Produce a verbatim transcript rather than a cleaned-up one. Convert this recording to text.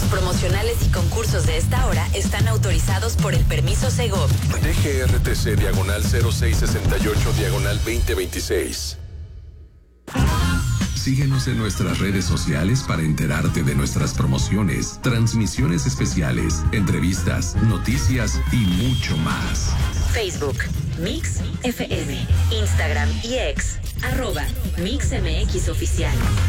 Los promocionales y concursos de esta hora están autorizados por el permiso Segov. D G R T C diagonal cero seis sesenta y ocho diagonal veinte veintiséis. Síguenos en nuestras redes sociales para enterarte de nuestras promociones, transmisiones especiales, entrevistas, noticias y mucho más. Facebook, Mix F M, Instagram y X, arroba Mix M X Oficial.